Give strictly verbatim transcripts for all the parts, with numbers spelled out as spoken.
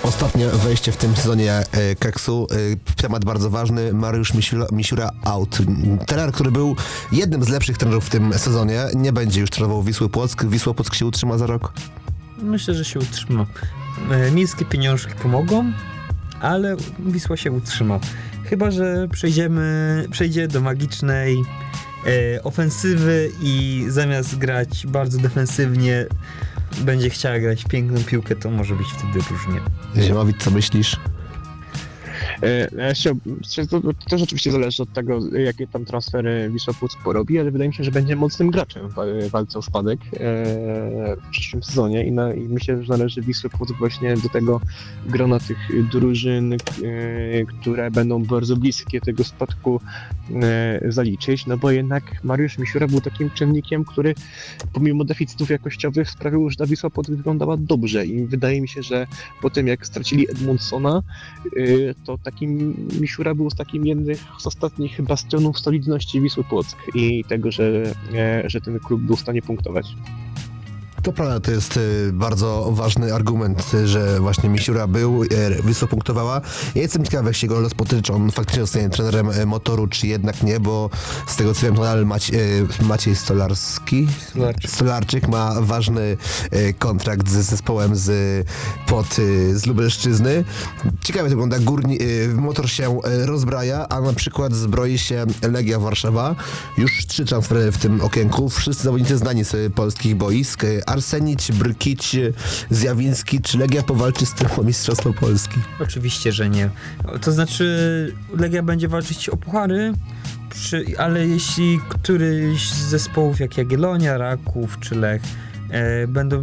Ostatnie wejście w tym sezonie y, Keksu. Y, temat bardzo ważny. Mariusz Misiura, Misiura out. Trener, który był jednym z lepszych trenerów w tym sezonie, nie będzie już trenował Wisły Płock. Wisła Płock się utrzyma za rok? Myślę, że się utrzyma. E, miejskie pieniążki pomogą, ale Wisła się utrzyma. Chyba że przejdziemy, przejdzie do magicznej e, ofensywy i zamiast grać bardzo defensywnie będzie chciała grać piękną piłkę, to może być wtedy różnie. Ziemowit, co myślisz? Ja się, to, to też oczywiście zależy od tego, jakie tam transfery Wisła Płock porobi, ale wydaje mi się, że będzie mocnym graczem w walce o spadek e, w przyszłym sezonie i, na, i myślę, że należy Wisły Płock właśnie do tego grona tych drużyn, e, które będą bardzo bliskie tego spadku e, zaliczyć, no bo jednak Mariusz Misiura był takim czynnikiem, który pomimo deficytów jakościowych sprawił, że ta Wisła Płock wyglądała dobrze i wydaje mi się, że po tym jak stracili Edmundsona, e, to takim Misiura był z takim jednym z ostatnich bastionów solidności Wisły Płock i tego, że, że ten klub był w stanie punktować. To prawda, to jest y, bardzo ważny argument, y, że właśnie Misiura był, y, Wisła punktowała. Ja jestem ciekawy, jak się go los potyczy, on faktycznie zostanie trenerem y, Motoru, czy jednak nie, bo z tego co wiem, to nadal Maci- y, Maciej Stolarski, Stolarczyk. Stolarczyk ma ważny y, kontrakt z zespołem z, pod, y, z Lubelszczyzny. Ciekawie to wygląda, Górni, y, Motor się y, rozbraja, a na przykład zbroi się Legia Warszawa. Już trzy transfery w tym okienku, wszyscy zawodnicy znani z polskich boisk. Arsenić, Brkić, Zjawiński, czy Legia powalczy z tym o Mistrzostwo Polski? Oczywiście, że nie. To znaczy Legia będzie walczyć o puchary, przy, ale jeśli któryś z zespołów jak Jagiellonia, Raków czy Lech e, będą e,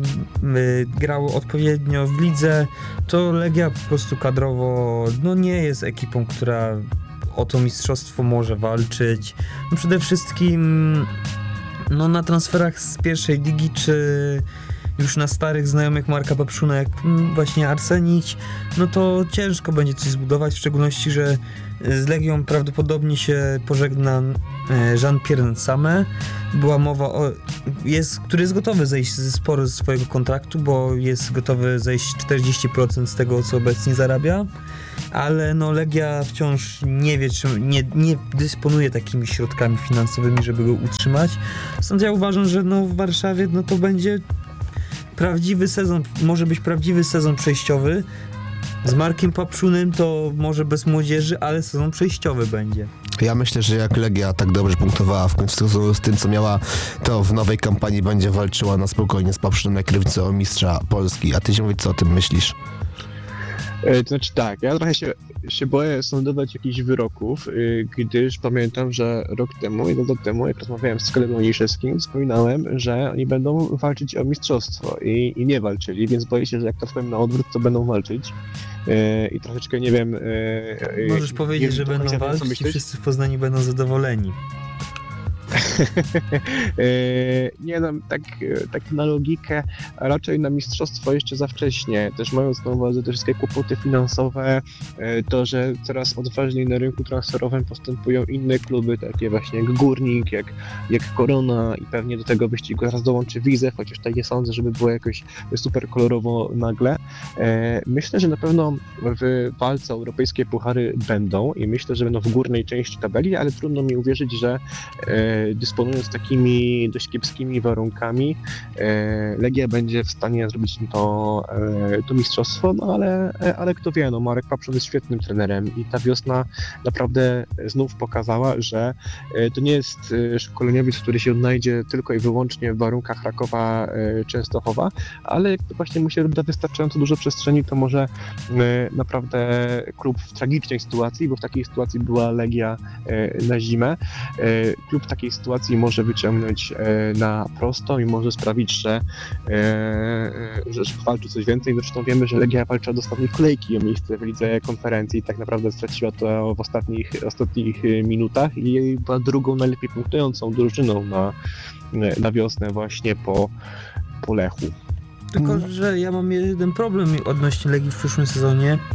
grały odpowiednio w lidze, to Legia po prostu kadrowo no, nie jest ekipą, która o to mistrzostwo może walczyć. No, przede wszystkim no, na transferach z pierwszej ligi, czy już na starych znajomych Marka Papszuna, jak właśnie Arsenić, no to ciężko będzie coś zbudować, w szczególności, że z Legią prawdopodobnie się pożegna Jean-Pierre Nsame. Była mowa o... Jest, który jest gotowy zejść ze sporo ze swojego kontraktu, bo jest gotowy zejść czterdzieści procent z tego, co obecnie zarabia, ale no Legia wciąż nie wie, czy nie, nie dysponuje takimi środkami finansowymi, żeby go utrzymać. Stąd ja uważam, że no w Warszawie no to będzie prawdziwy sezon, może być prawdziwy sezon przejściowy. Z Markiem Papszunem to może bez młodzieży, ale sezon przejściowy będzie. Ja myślę, że jak Legia tak dobrze punktowała w końcu z tym, co miała, to w nowej kampanii będzie walczyła na spokojnie z Papszunem na kierownicę o mistrza Polski. A ty się mówić, co o tym myślisz? To znaczy tak, ja trochę się, się boję sądować jakichś wyroków, gdyż pamiętam, że rok temu, jeden rok temu, jak rozmawiałem z kolegą Niszewskim, wspominałem, że oni będą walczyć o mistrzostwo i, i nie walczyli, więc boję się, że jak to powiem na odwrót, to będą walczyć. I troszeczkę nie wiem... Możesz powiedzieć, wiem, że będą walczyć i wszyscy w Poznaniu będą zadowoleni. Nie no, tak, tak na logikę, a raczej na mistrzostwo jeszcze za wcześnie, też mając na uwadze te wszystkie kłopoty finansowe, to, że coraz odważniej na rynku transferowym postępują inne kluby, takie właśnie jak Górnik, jak, jak Korona i pewnie do tego wyścigu zaraz dołączy Widzew, chociaż tak nie sądzę, żeby było jakoś super kolorowo nagle. Myślę, że na pewno w walce europejskie puchary będą i myślę, że będą w górnej części tabeli, ale trudno mi uwierzyć, że dysponując takimi dość kiepskimi warunkami, Legia będzie w stanie zrobić to, to mistrzostwo, no ale, ale kto wie, no Marek Papszun jest świetnym trenerem i ta wiosna naprawdę znów pokazała, że to nie jest szkoleniowiec, który się odnajdzie tylko i wyłącznie w warunkach Rakowa Częstochowa, ale jak to właśnie mu się da wystarczająco dużo przestrzeni, to może naprawdę klub w tragicznej sytuacji, bo w takiej sytuacji była Legia na zimę, klub w takiej sytuacji może wyciągnąć na prosto i może sprawić, że, że walczy coś więcej. Zresztą wiemy, że Legia walczy od ostatniej kolejki o miejsce w lidze konferencji i tak naprawdę straciła to w ostatnich, ostatnich minutach i była drugą najlepiej punktującą drużyną na, na wiosnę właśnie po, po Lechu. Tylko, że ja mam jeden problem odnośnie Legii w przyszłym sezonie.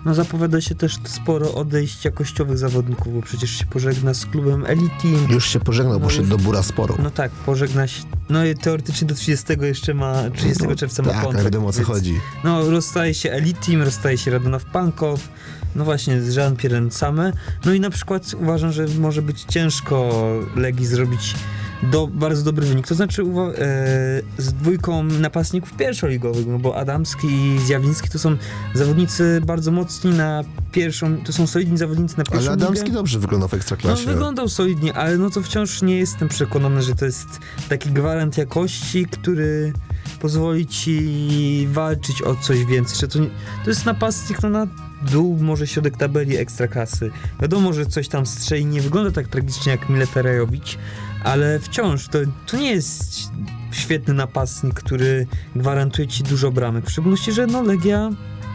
No zapowiada się też sporo odejść jakościowych zawodników, bo przecież się pożegna z klubem Elite Team. Już się pożegnał, No poszedł już- do Burasporu. No tak, pożegna się. No i teoretycznie do trzydziestego jeszcze ma, trzydziestego czerwca ma Tak, ale kontrakt. wiadomo o co więc- chodzi. No, rozstaje się Elite Team, rozstaje się Radonov Pankow, no właśnie z Jean-Pierre Same. No i na przykład uważam, że może być ciężko Legii zrobić do, bardzo dobry wynik. To znaczy uwa- e, z dwójką napastników pierwszoligowych, no bo Adamski i Zjawiński to są zawodnicy bardzo mocni na pierwszą, to są solidni zawodnicy na pierwszą Ale Adamski ligę. dobrze wyglądał w No Ekstraklasie. wyglądał solidnie, ale no to wciąż nie jestem przekonany, że to jest taki gwarant jakości, który pozwoli ci walczyć o coś więcej. Że to, nie, to jest napastnik no na dół, może środek tabeli Ekstraklasy. Wiadomo, że coś tam strzeli, nie wygląda tak tragicznie jak Miletarejowicz, ale wciąż to, to nie jest świetny napastnik, który gwarantuje ci dużo bramek. W szczególności, że no Legia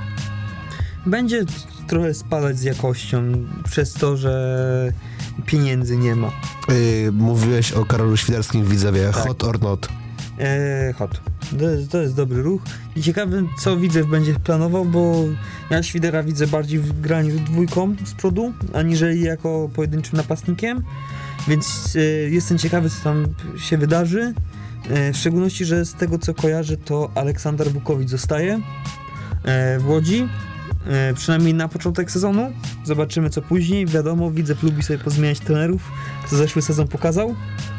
będzie trochę spadać z jakością przez to, że pieniędzy nie ma. Yy, mówiłeś o Karolu Świderskim w Widzewie. Tak. Hot or not? Eee, hot. To jest, to jest dobry ruch. I ciekawy, co Widzew będzie planował, bo ja Świdera widzę bardziej w graniu dwójką z przodu, aniżeli jako pojedynczym napastnikiem. Więc e, jestem ciekawy, co tam się wydarzy. E, w szczególności, że z tego, co kojarzę, to Aleksander Bukowicz zostaje e, w Łodzi. E, przynajmniej na początek sezonu. Zobaczymy, co później. Wiadomo, Widzew lubi sobie pozmieniać trenerów, co zeszły sezon pokazał.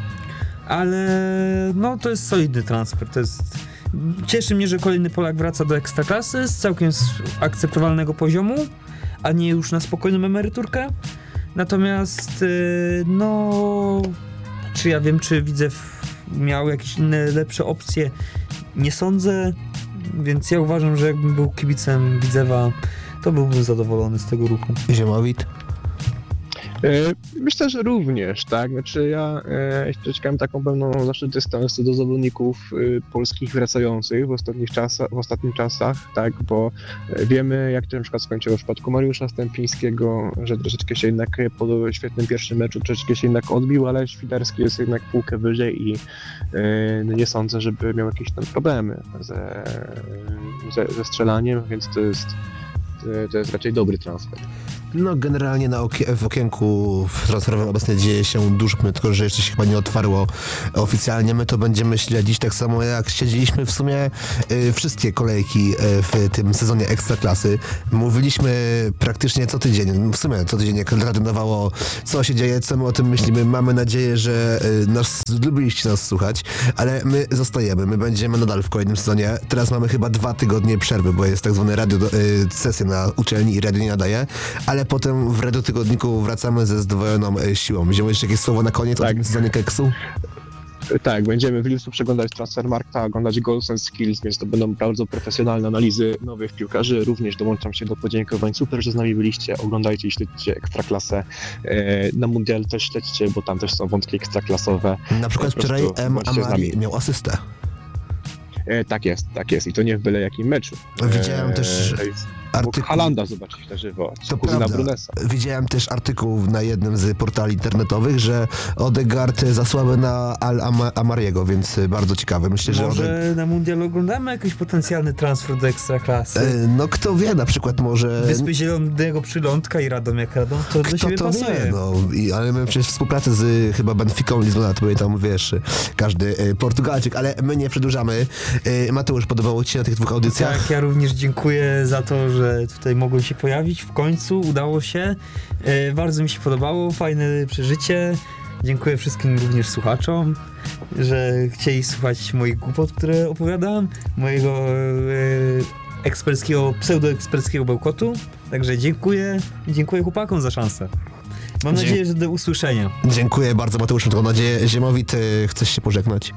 Ale no to jest solidny transfer. To jest... Cieszy mnie, że kolejny Polak wraca do Ekstraklasy z całkiem s- akceptowalnego poziomu, a nie już na spokojną emeryturkę. Natomiast yy, no czy ja wiem, czy Widzew miał jakieś inne, lepsze opcje? Nie sądzę, więc ja uważam, że jakbym był kibicem Widzewa, to byłbym zadowolony z tego ruchu. Ziemowit? E, Myślę, że również, tak. Znaczy ja e, czekałem taką pewną zawsze dystansu do zawodników e, polskich wracających w ostatnich czasach, w ostatnich czasach, tak, bo e, wiemy, jak to na przykład skończyło w przypadku Mariusza Stępińskiego, że troszeczkę się jednak po świetnym pierwszym meczu troszeczkę się jednak odbił, ale Świderski jest jednak półkę wyżej i e, no nie sądzę, żeby miał jakieś tam problemy ze, ze, ze strzelaniem, więc to jest to jest raczej dobry transfer. No generalnie na okie- w okienku transferowym obecnie dzieje się dużo, tylko że jeszcze się chyba nie otwarło oficjalnie. My to będziemy śledzić tak samo jak śledziliśmy w sumie y, wszystkie kolejki y, w tym sezonie Ekstraklasy. Mówiliśmy praktycznie co tydzień, w sumie co tydzień jak relacjonowało co się dzieje, co my o tym myślimy. Mamy nadzieję, że y, nas, lubiliście nas słuchać, ale my zostajemy, my będziemy nadal w kolejnym sezonie. Teraz mamy chyba dwa tygodnie przerwy, bo jest tak zwane radio, y, sesja na uczelni i radio nie nadaje, ale potem w Radio Tygodniku wracamy ze zdwojoną e, siłą. Wziąłeś jeszcze jakieś słowo na koniec Tak. o tym sezonie Keksu? Tak, będziemy w lipcu przeglądać Transfermarkta, oglądać Goals and Skills, więc to będą bardzo profesjonalne analizy nowych piłkarzy. Również dołączam się do podziękowań. Super, że z nami byliście. Oglądajcie i śledźcie Ekstraklasę. E, Na Mundial też śledźcie, bo tam też są wątki ekstraklasowe. Na przykład Po wczoraj prostu M. bądźcie z Amari nami. miał asystę. E, tak jest, tak jest. I to nie w byle jakim meczu. Widziałem też Mógł artykuł. Halanda zobaczyć na żywo. To Kuzyna prawda. Brunesa. Widziałem też artykuł na jednym z portali internetowych, że Odegaard za słaby na Al Ama- Amariego, więc y, bardzo ciekawe. Myślę, że Ode... Może na Mundialu oglądamy jakiś potencjalny transfer do Ekstraklasy. E, No kto wie, na przykład może... Wyspy Zielonego Przylądka i Radom jak Radom, to do Kto siebie to pasuje. wie, no. I, ale my przecież współpracę z y, chyba Benficą Lizbona, to tam wiesz, y, każdy y, Portugalczyk, ale my nie przedłużamy. Y, Mateusz, podobało ci się na tych dwóch audycjach? Tak, ja również dziękuję za to, że tutaj mogłem się pojawić. W końcu udało się. E, bardzo mi się podobało, fajne przeżycie. Dziękuję wszystkim również słuchaczom, że chcieli słuchać moich głupot, które opowiadam, mojego e, eksperckiego, pseudoeksperckiego bełkotu. Także dziękuję, dziękuję chłopakom za szansę. Mam Dzie- nadzieję, że do usłyszenia. Dziękuję bardzo, Mateusz, mam taką nadzieję. Ziemowit, y, chcesz się pożegnać?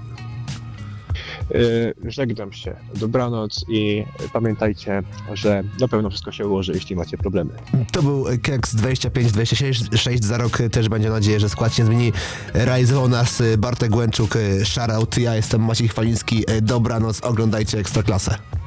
E, Żegnam się. Dobranoc i pamiętajcie, że na pewno wszystko się ułoży, jeśli macie problemy. To był Keks dwadzieścia pięć dwadzieścia sześć, za rok też będzie nadzieję, że skład się zmieni. Realizował nas Bartek Głęczuk, shoutout, ja jestem Maciej Chwaliński, dobranoc, oglądajcie Ekstraklasę.